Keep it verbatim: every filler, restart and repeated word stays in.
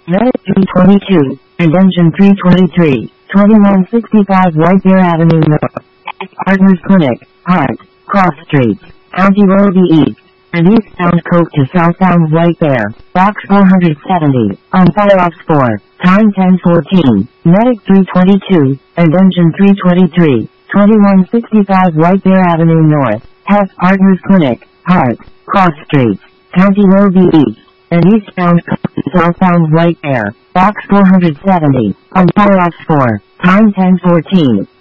Medic three twenty-two, and Engine three twenty-three, twenty-one sixty-five White Bear Avenue North, Partners Clinic, Hart, Cross Streets, County Road East, and eastbound Coke to southbound White Bear, Box four seventy, on Fireops four, time ten fourteen, Medic three twenty-two, and Engine three twenty-three, twenty-one sixty-five White Bear Avenue North, past Partners Clinic, Hart, Cross Streets, County Road East, and eastbound Coke to southbound White Bear, Box four seventy, on Fireops four, time ten fourteen.